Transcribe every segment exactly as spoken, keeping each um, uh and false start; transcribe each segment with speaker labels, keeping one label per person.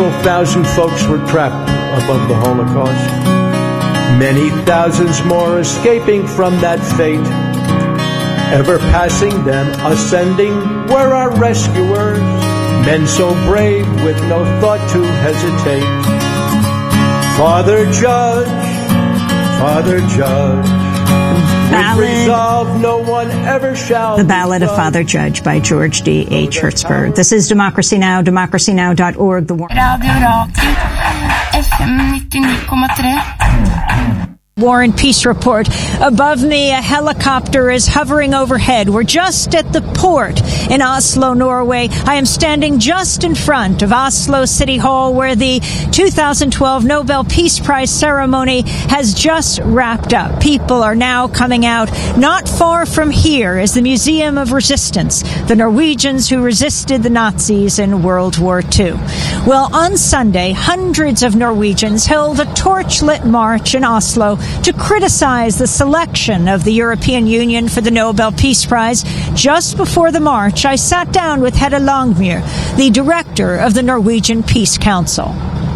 Speaker 1: additional thousand folks were trapped above the Holocaust. Many thousands more escaping from that fate. Ever passing them, ascending, were our rescuers. Men so brave with no thought to hesitate. Father Judge, Father Judge, with resolve no one ever shall.
Speaker 2: The Ballad of Father Judge by George D. H. Hertzberg. This is Democracy Now!, democracy now dot org. The war-
Speaker 3: Radio Radio, F M ninety-nine komma tre.
Speaker 2: War and Peace Report. Above me, a helicopter is hovering overhead. We're just at the port in Oslo, Norway. I am standing just in front of Oslo City Hall, where the two thousand twelve Nobel Peace Prize ceremony has just wrapped up. People are now coming out. Not far from here is the Museum of Resistance, the Norwegians who resisted the Nazis in World War Two. Well, on Sunday, hundreds of Norwegians held a torch-lit march in Oslo to criticize the selection of the European Union for the Nobel Peace Prize. Just before the march, I sat down with Hedda Langmuir, the director of the Norwegian Peace Council.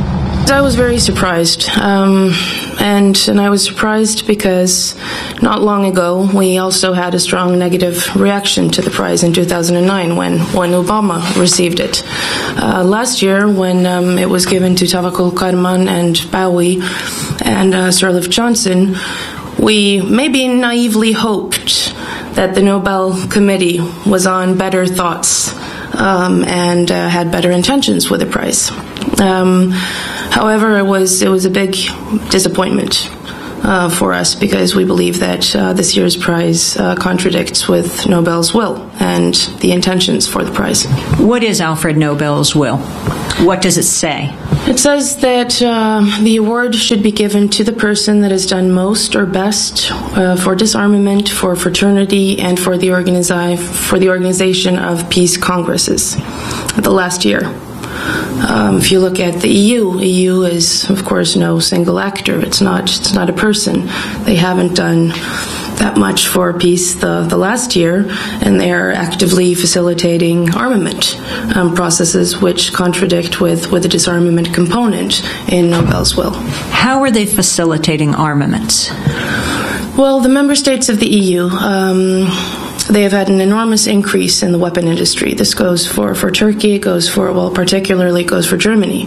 Speaker 4: I was very surprised, um, and and I was surprised because not long ago we also had a strong negative reaction to the prize in two thousand nine when, when Obama received it. Uh, last year, when um, it was given to Tawakkol Karman and Bowie and uh, Sirleaf Johnson, we maybe naively hoped that the Nobel Committee was on better thoughts um, and uh, had better intentions with the prize. Um, However, it was it was a big disappointment uh, for us because we believe that uh, this year's prize uh, contradicts with Nobel's will and the intentions for the prize.
Speaker 2: What is Alfred Nobel's will? What does it say?
Speaker 4: It says that uh, the award should be given to the person that has done most or best uh, for disarmament, for fraternity, and for the organizi- for the organization of peace congresses the last year. Um, if you look at the E U, E U is, of course, no single actor. It's not. It's not a person. They haven't done that much for peace the, the last year, and they are actively facilitating armament um, processes which contradict with, with the disarmament component in Nobel's will.
Speaker 2: How are they facilitating armaments?
Speaker 4: Well, the member states of the E U, um, they have had an enormous increase in the weapon industry. This goes for, for Turkey, it goes for, well, particularly it goes for Germany.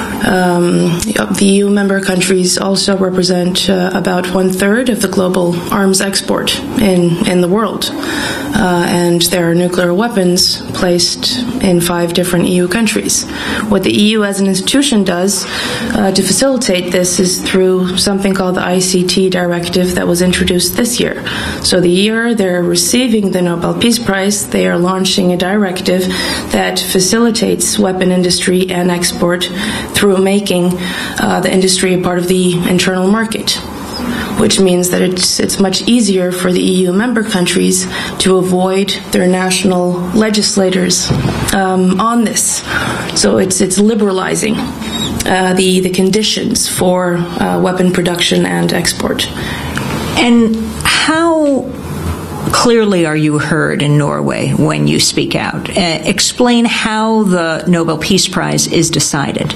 Speaker 4: Um, the E U member countries also represent uh, about one-third of the global arms export in, in the world. Uh, and there are nuclear weapons placed in five different E U countries. What the E U as an institution does uh, to facilitate this is through something called the I C T directive that was introduced this year. So the year they're receiving the Nobel Peace Prize, they are launching a directive that facilitates weapon industry and export through making uh, the industry a part of the internal market, which means that it's it's much easier for the E U member countries to avoid their national legislators um, on this. So it's it's liberalizing uh, the the conditions for uh, weapon production and export.
Speaker 2: And how clearly are you heard in Norway when you speak out? Uh, explain how the Nobel Peace Prize is decided.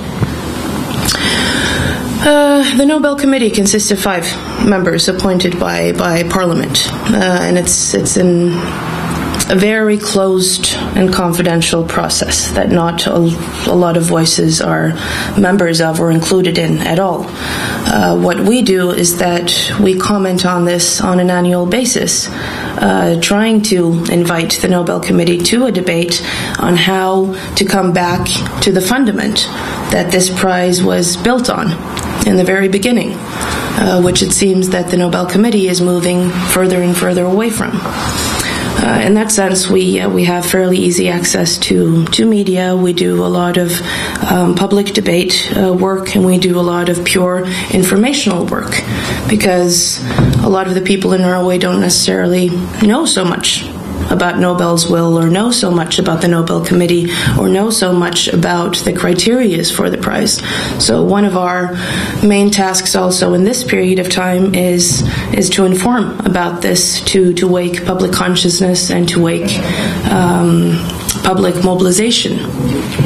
Speaker 4: Uh, the Nobel Committee consists of five members appointed by, by Parliament, uh, and it's it's in a very closed and confidential process that not a, a lot of voices are members of or included in at all. Uh, what we do is that we comment on this on an annual basis, uh, trying to invite the Nobel Committee to a debate on how to come back to the fundament that this prize was built on in the very beginning, uh, which it seems that the Nobel Committee is moving further and further away from. Uh, in that sense, we uh, we have fairly easy access to, to media. We do a lot of um, public debate uh, work, and we do a lot of pure informational work, because a lot of the people in Norway don't necessarily know so much about Nobel's will, or know so much about the Nobel Committee, or know so much about the criteria for the prize. So one of our main tasks also in this period of time is is to inform about this, to, to wake public consciousness and to wake um, public mobilization.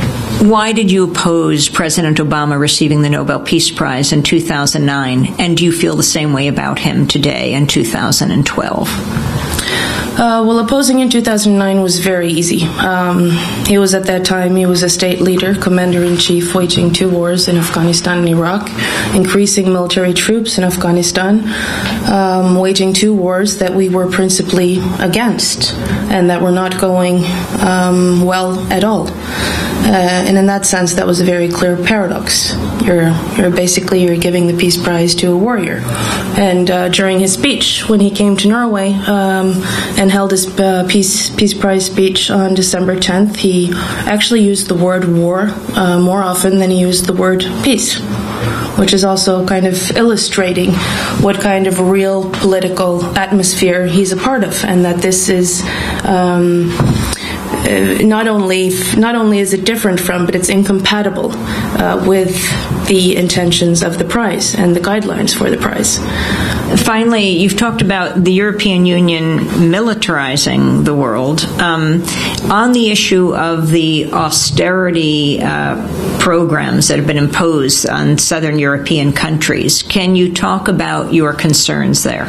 Speaker 2: Why did you oppose President Obama receiving the Nobel Peace Prize in two thousand nine, and do you feel the same way about him today in two thousand twelve?
Speaker 4: Uh, well, opposing in two thousand nine was very easy. Um, he was at that time, he was a state leader, commander-in-chief, waging two wars in Afghanistan and Iraq, increasing military troops in Afghanistan, um, waging two wars that we were principally against and that were not going um, well at all. Uh, and in that sense, that was a very clear paradox. You're, you're basically you're giving the Peace Prize to a warrior. And uh, during his speech, when he came to Norway um, and held his uh, Peace Peace Prize speech on December tenth, he actually used the word war uh, more often than he used the word peace, which is also kind of illustrating what kind of real political atmosphere he's a part of, and that this is. Um, Uh, not only not only is it different from, but it's incompatible uh, with the intentions of the prize and the guidelines for the prize.
Speaker 2: Finally, you've talked about the European Union militarizing the world. Um, on the issue of the austerity uh, programs that have been imposed on southern European countries, can you talk about your concerns there?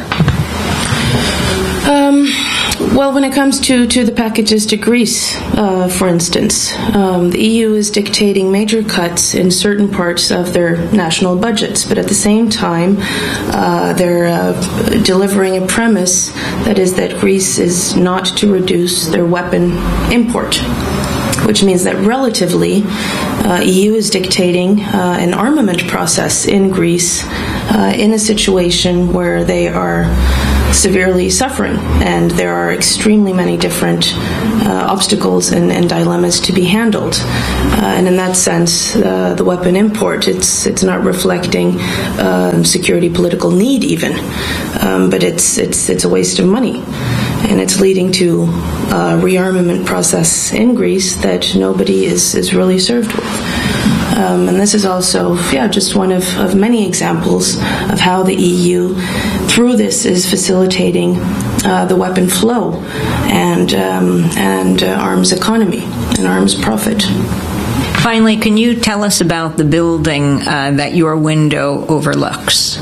Speaker 4: Um, well, when it comes to, to the packages to Greece, uh, for instance, um, the E U is dictating major cuts in certain parts of their national budgets, but at the same time, uh, they're uh, delivering a premise that is that Greece is not to reduce their weapon import, which means that relatively, uh, E U is dictating uh, an armament process in Greece uh, in a situation where they are severely suffering, and there are extremely many different uh, obstacles and, and dilemmas to be handled. Uh, and in that sense, uh, the weapon import, it's it's not reflecting uh, security political need even, um, but it's it's it's a waste of money. And it's leading to a rearmament process in Greece that nobody is, is really served with. Um, and this is also, yeah, just one of, of many examples of how the E U, through this, is facilitating uh, the weapon flow and um, and uh, arms economy and arms profit.
Speaker 2: Finally, can you tell us about the building uh, that your window overlooks?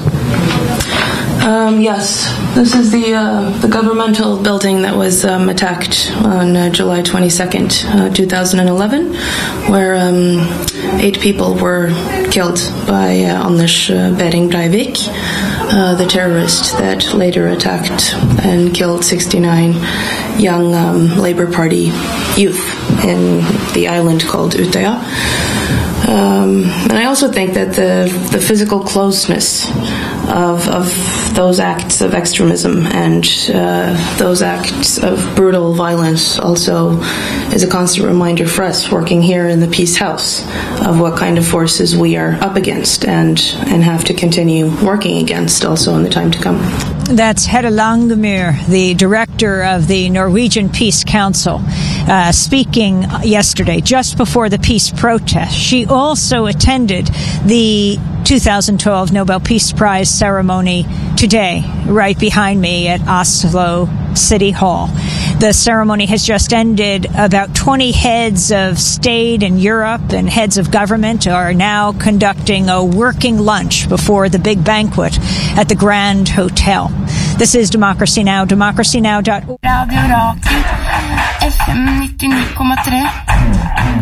Speaker 4: Um, yes, this is the uh, the governmental building that was um, attacked on uh, July twenty-second, uh, two thousand eleven, where um, eight people were killed by uh, Anders Behring Breivik, uh, the terrorist that later attacked and killed sixty-nine young um, Labour Party youth in the island called Utøya. Um, and I also think that the the physical closeness of of those acts of extremism and uh, those acts of brutal violence also is a constant reminder for us working here in the Peace House of what kind of forces we are up against and and have to continue working against also in the time to come.
Speaker 2: That's Hedda Langemyr, the director of the Norwegian Peace Council, uh, speaking yesterday, just before the peace protest. She also attended the two thousand twelve Nobel Peace Prize ceremony today, right behind me at Oslo City Hall. The ceremony has just ended. About twenty heads of state in Europe and heads of government are now conducting a working lunch before the big banquet at the Grand Hotel. This is Democracy Now!, democracy now dot org.
Speaker 3: Radio Rakel, F M ninety-nine komma tre.